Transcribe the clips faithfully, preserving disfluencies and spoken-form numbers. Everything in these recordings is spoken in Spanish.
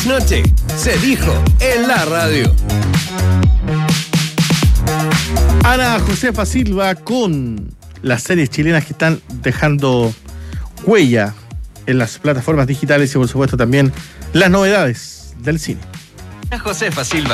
Noche se dijo en la radio. Ana Josefa Silva con las series chilenas que están dejando huella en las plataformas digitales y por supuesto también las novedades del cine. Ana Josefa Silva.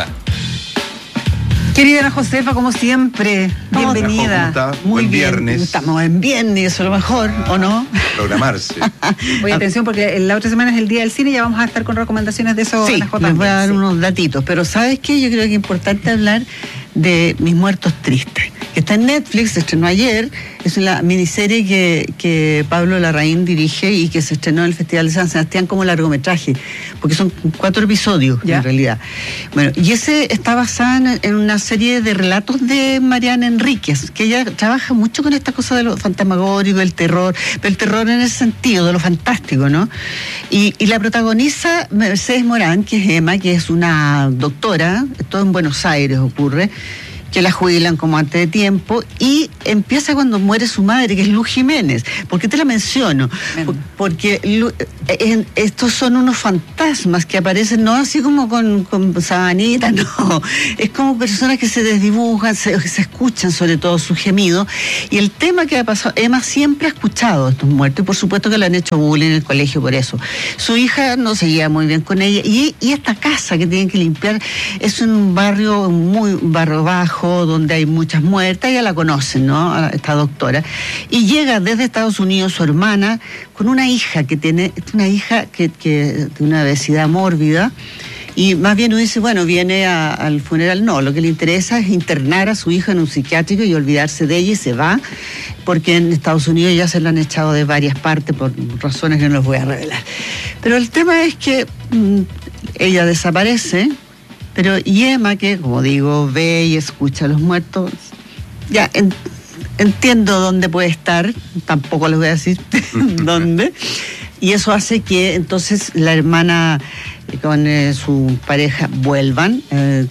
Querida Ana Josefa, como siempre, bienvenida. ¿Cómo está? Muy Buen bien. viernes. Estamos en viernes, eso es lo mejor, ¿o no? Programarse. Oye, atención, porque la otra semana es el Día del Cine y ya vamos a estar con recomendaciones de eso. Sí, Ana J. les voy a dar Sí. unos datitos, pero ¿sabes qué? Yo creo que es importante hablar de Mis Muertos Tristes, que está en Netflix, se estrenó ayer, es una miniserie que, que Pablo Larraín dirige y que se estrenó en el Festival de San Sebastián como largometraje, porque son cuatro episodios ¿Ya? en realidad. Bueno, y ese está basado en, en una serie de relatos de Mariana Enríquez, que ella trabaja mucho con esta cosa de lo fantasmagórico, el terror, pero el terror en ese sentido, de lo fantástico, ¿no? Y, y la protagoniza Mercedes Morán, que es Emma, que es una doctora, todo en Buenos Aires ocurre, que la jubilan como antes de tiempo, y empieza cuando muere su madre, que es Luz Jiménez. ¿Por qué te la menciono? Por, porque Lu, eh, estos son unos fantasmas que aparecen, no así como con, con sabanitas, no, es como personas que se desdibujan, se, se escuchan sobre todo sus gemidos, y el tema que ha pasado, Emma siempre ha escuchado estos muertos, y por supuesto que le han hecho bullying en el colegio por eso. Su hija no se lleva muy bien con ella, y, y esta casa que tienen que limpiar es un barrio muy barrio bajo, donde hay muchas muertas, ya la conocen, ¿no? A esta doctora. Y llega desde Estados Unidos su hermana con una hija que tiene, una hija que, que de una obesidad mórbida, y más bien uno dice, bueno, viene a, al funeral. No, lo que le interesa es internar a su hija en un psiquiátrico y olvidarse de ella, y se va, porque en Estados Unidos ya se la han echado de varias partes por razones que no les voy a revelar. Pero el tema es que mmm, ella desaparece. Pero y Emma, que como digo, ve y escucha a los muertos, ya en, entiendo dónde puede estar, tampoco les voy a decir dónde, y eso hace que entonces la hermana con eh, su pareja vuelvan. Eh,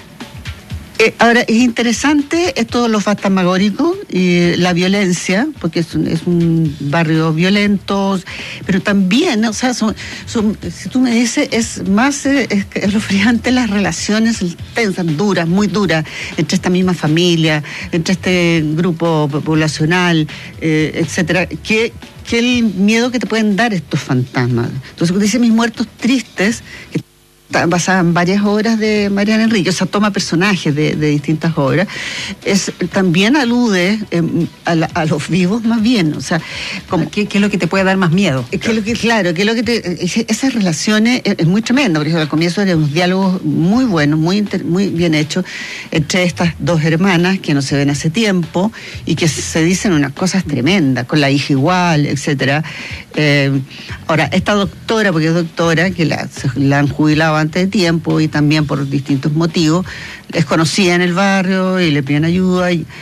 eh, ahora, es interesante esto de lo fantasmagórico y la violencia, porque es un, es un barrio violento, pero también, o sea, son, son, si tú me dices, es más eh, es, escalofriante las relaciones tensas, duras, muy duras, entre esta misma familia, entre este grupo poblacional, eh, etcétera, que, que el miedo que te pueden dar estos fantasmas. Entonces, cuando dice Mis Muertos Tristes, que basada en varias obras de Mariana Enríquez, o sea, toma personajes de, de distintas obras, es, también alude eh, a, la, a los vivos más bien, o sea, como, ¿Qué, ¿Qué es lo que te puede dar más miedo? es que lo que, claro, que lo que te, esas relaciones es, es muy tremendo. Por ejemplo, al comienzo eran unos diálogos muy buenos, muy inter, muy bien hechos entre estas dos hermanas que no se ven hace tiempo y que se dicen unas cosas tremendas, con la hija igual, etcétera. Eh, ahora, esta doctora, porque es doctora, que la, se, la han jubilado antes de tiempo y también por distintos motivos, es conocida en el barrio y le piden ayuda, y,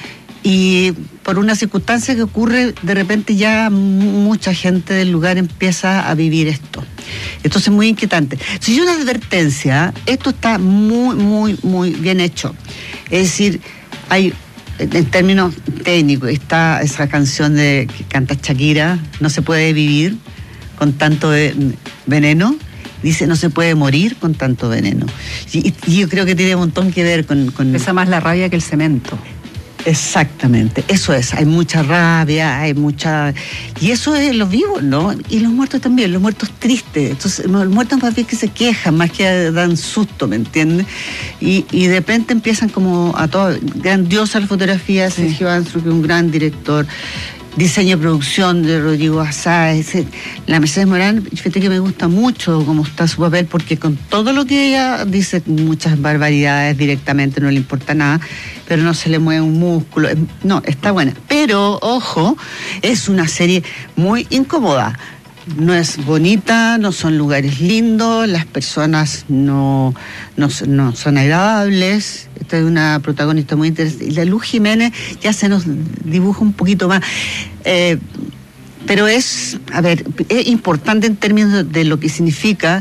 y por una circunstancia que ocurre, de repente ya mucha gente del lugar empieza a vivir esto. Entonces es muy inquietante. Si hay una advertencia, esto está muy, muy, muy bien hecho. Es decir, hay, en términos técnicos, está esa canción de que canta Shakira, no se puede vivir con tanto veneno. Dice, no se puede morir con tanto veneno. Y, y yo creo que tiene un montón que ver con, con... Pesa más la rabia que el cemento. Exactamente, eso es, hay mucha rabia, hay mucha... Y eso es los vivos, ¿no? Y los muertos también, los muertos tristes. Entonces, los muertos más bien que se quejan, más que dan susto, ¿me entiendes? Y, y de repente empiezan como a todo... Grandiosa la fotografía, sí. Sergio Ansel, que es un gran director. Diseño y producción de Rodrigo Azáez, la Mercedes Morán, fíjate que me gusta mucho cómo está su papel, porque con todo lo que ella dice, muchas barbaridades directamente, no le importa nada, pero no se le mueve un músculo, no, está buena. Pero, ojo, es una serie muy incómoda. No es bonita, no son lugares lindos, las personas no, no, no son agradables. Esta es una protagonista muy interesante. Y la Luz Jiménez ya se nos dibuja un poquito más. Eh, pero es, a ver, es importante en términos de lo que significa,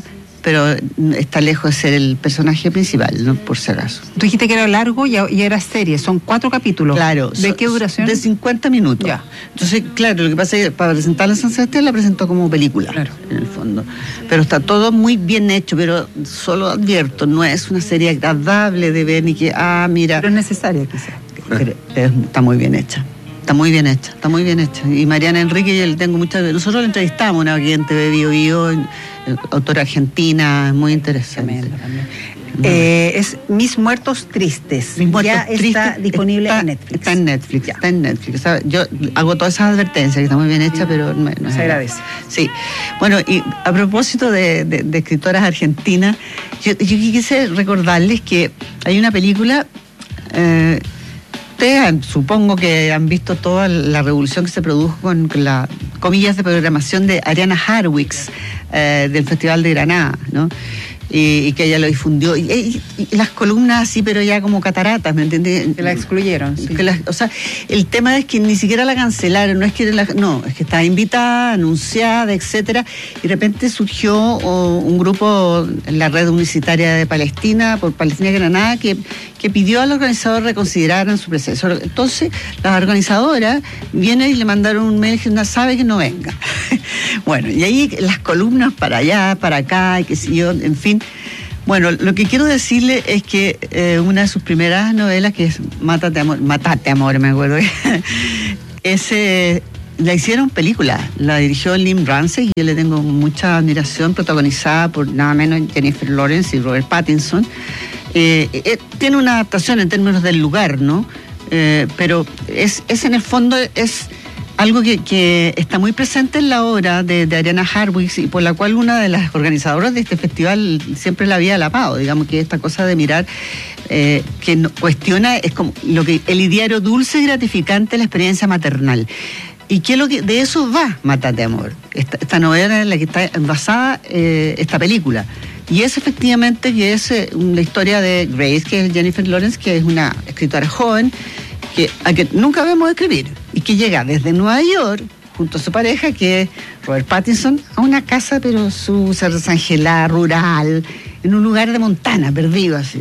pero está lejos de ser el personaje principal, ¿no? Por si acaso. Tú dijiste que era largo y, y era serie, son cuatro capítulos. Claro. ¿De so, qué duración? De cincuenta minutos. Ya. Entonces, claro, lo que pasa es que para presentarla en San Sebastián la presentó como película, claro, en el fondo. Pero está todo muy bien hecho, pero solo advierto, no es una serie agradable de ver ni que, ah, mira. Pero es necesaria quizás. Pero es, está muy bien hecha. Está muy bien hecha, está muy bien hecha. Y Mariana Enrique, yo le tengo muchas... Nosotros la entrevistamos, una aquí en T V Bio Bio, autora argentina, muy interesante. Tremendo, también. Eh, es Mis Muertos Tristes. Mis Muertos ya Tristes está disponible está, en Netflix. Está en Netflix, ya. está en Netflix. O sea, yo hago todas esas advertencias, que está muy bien hecha, pero no, no se agradece. Sí. Bueno, y a propósito de, de, de escritoras argentinas, yo, yo quise recordarles que hay una película... Eh, Ustedes supongo que han visto toda la revolución que se produjo con las comillas de programación de Ariana Harwicz eh, del Festival de Granada, ¿no? Y, y que ella lo difundió. Y, y, y las columnas así, pero ya como cataratas, ¿me entiendes? Que la excluyeron. Sí. Que la, o sea, el tema es que ni siquiera la cancelaron, no es que la, no, es que estaba invitada, anunciada, etcétera. Y de repente surgió oh, un grupo en la red universitaria de Palestina, por Palestina Granada, que, que pidió al organizador reconsideraran su presencia. Entonces, las organizadoras vienen y le mandaron un mail que no sabe que no venga. Bueno, y ahí las columnas para allá, para acá, y qué sé yo, en fin. Bueno, lo que quiero decirle es que eh, una de sus primeras novelas, que es Mátate Amor, Matate Amor, me acuerdo, ese, la hicieron película, la dirigió Lynn Ramsey, y yo le tengo mucha admiración, protagonizada por nada menos Jennifer Lawrence y Robert Pattinson. Eh, eh, tiene una adaptación en términos del lugar, ¿no? Eh, pero es, es en el fondo es algo que, que está muy presente en la obra de, de Ariana Harwicz, y por la cual una de las organizadoras de este festival siempre la había alabado, digamos, que esta cosa de mirar eh, que no, cuestiona es como lo que el ideario dulce y gratificante de la experiencia maternal. ¿Y qué es lo que de eso va Mátate Amor? Esta, esta novela en la que está basada eh, esta película. Y es efectivamente que es eh, la historia de Grace, que es Jennifer Lawrence, que es una escritora joven, que, a que nunca vemos escribir, y que llega desde Nueva York, junto a su pareja, que es Robert Pattinson, a una casa, pero su desangelada, rural, en un lugar de Montana, perdido así.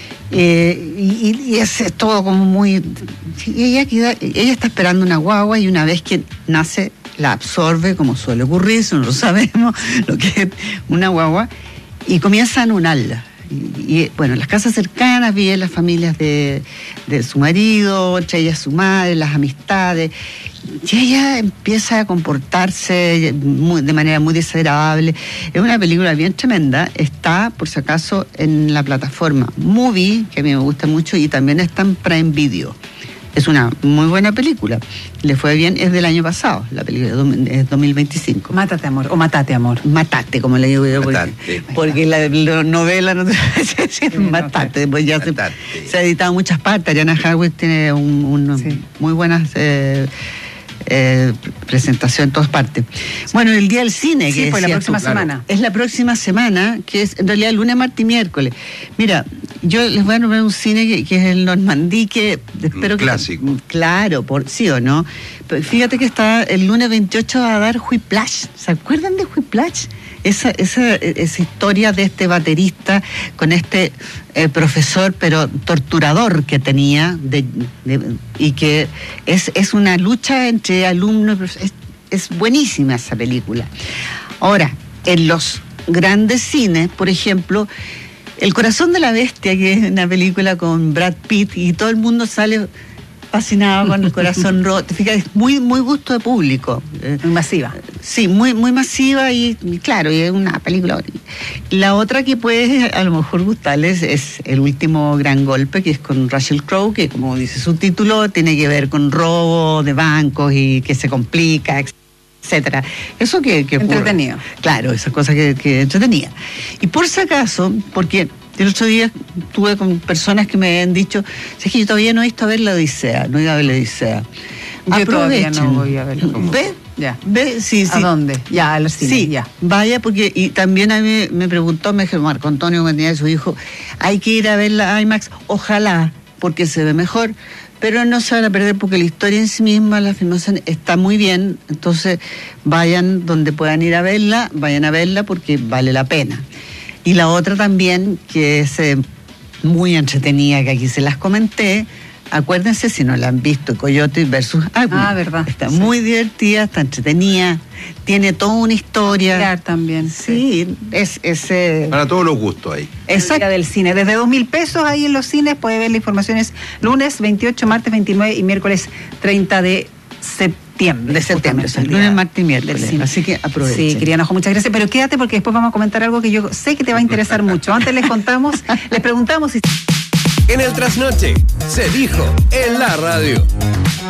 Eh, y, y es, es todo como muy... Y ella, queda, ella está esperando una guagua, y una vez que nace, la absorbe, como suele ocurrir, eso no lo sabemos, lo que es una guagua, y comienza a anonarla. Y, y bueno, las casas cercanas viven las familias de, de su marido, entre ellas su madre, las amistades, y ella empieza a comportarse muy, de manera muy desagradable. Es una película bien tremenda, está por si acaso en la plataforma Movie, que a mí me gusta mucho, y también está en Prime Video. Es una muy buena película. Le fue bien, es del año pasado, la película es dos mil veinticinco. Mátate Amor, o Matate Amor. Matate, como le digo yo, porque, Matate. porque la, la novela no te decir sí, Matate, pues ya se, se ha editado en muchas partes. Ariana Harwicz tiene un, un sí. muy buenas eh, eh, presentaciones en todas partes. Bueno, el Día del Cine, sí, que pues la próxima tú, semana. Claro, es la próxima semana, que es en realidad lunes, martes y miércoles. Mira, yo les voy a nombrar un cine que, que es el Normandí, que espero un que... clásico. Claro, por, sí o no. Pero fíjate que está el lunes veintiocho a dar Whiplash. ¿Se acuerdan de Whiplash? Esa, esa, esa historia de este baterista con este eh, profesor, pero torturador que tenía, de, de, y que es, es una lucha entre alumnos. Es, es buenísima esa película. Ahora, en los grandes cines, por ejemplo, El Corazón de la Bestia, que es una película con Brad Pitt, y todo el mundo sale fascinado con el corazón roto. Fíjate, es muy, muy gusto de público. Muy masiva. Sí, muy, muy masiva, y, y claro, y es una película. La otra que puede a lo mejor gustarles es El Último Gran Golpe, que es con Russell Crowe, que como dice su título, tiene que ver con robo de bancos y que se complica, etcétera. Eso que, que entretenido. Ocurre. Claro, esa cosa que, que entretenía. Y por si acaso, porque el otro día estuve con personas que me habían dicho, es que yo todavía no he visto a ver la Odisea, no he ido a ver la Odisea. Yo todavía no voy a verla. ¿Ve? Ya. ¿Ve? Sí, sí. ¿A dónde? Ya, a los cines, sí, ya. Vaya, porque y también a mí me preguntó, me dijo Marco Antonio, cuando tenía su hijo, hay que ir a ver la IMAX, ojalá, porque se ve mejor, pero no se van a perder porque la historia en sí misma, la filmación está muy bien, entonces vayan donde puedan ir a verla, vayan a verla porque vale la pena. Y la otra también, que es eh, muy entretenida, que aquí se las comenté, acuérdense si no la han visto, Coyote versus Agua. Ah, verdad. Está Sí. muy divertida, está entretenida, tiene toda una historia. Mirar también. Sí, es ese. Para todos los gustos ahí. Exacto. Del cine. Desde dos mil pesos ahí en los cines puede ver la información. Es lunes veintiocho, martes veintinueve y miércoles treinta de septiembre. De septiembre, justamente, el lunes, día martes y del miércoles. cine. Así que aprovechen. Sí, quería Anajo, muchas gracias. Pero quédate porque después vamos a comentar algo que yo sé que te va a interesar mucho. Antes les contamos, les preguntamos si... En el trasnoche, se dijo en la radio.